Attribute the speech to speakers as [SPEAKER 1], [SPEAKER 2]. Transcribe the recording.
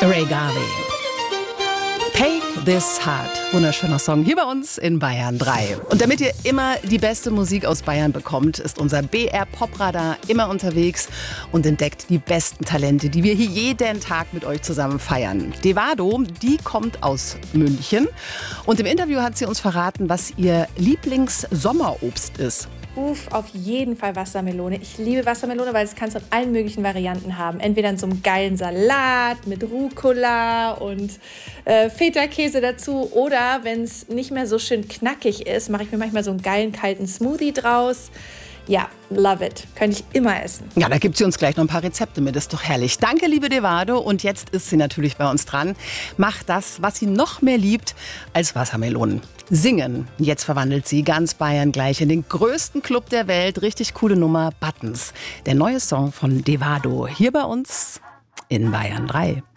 [SPEAKER 1] Ray Garvey. Take This Heart. Wunderschöner Song hier bei uns in Bayern 3. Und damit ihr immer die beste Musik aus Bayern bekommt, ist unser BR Popradar immer unterwegs und entdeckt die besten Talente, die wir hier jeden Tag mit euch zusammen feiern. Devado, die kommt aus München und im Interview hat sie uns verraten, was ihr Lieblings-Sommerobst ist.
[SPEAKER 2] Auf jeden Fall Wassermelone. Ich liebe Wassermelone, weil es kannst du in allen möglichen Varianten haben. Entweder in so einem geilen Salat mit Rucola und Feta-Käse dazu. Oder wenn es nicht mehr so schön knackig ist, mache ich mir manchmal so einen geilen kalten Smoothie draus. Ja, love it. Könnte ich immer essen.
[SPEAKER 1] Ja, da gibt sie uns gleich noch ein paar Rezepte mit. Das ist doch herrlich. Danke, liebe Devado. Und jetzt ist sie natürlich bei uns dran. Macht das, was sie noch mehr liebt als Wassermelonen. Singen. Jetzt verwandelt sie ganz Bayern gleich in den größten Club der Welt. Richtig coole Nummer, Buttons. Der neue Song von Devado. Hier bei uns in Bayern 3.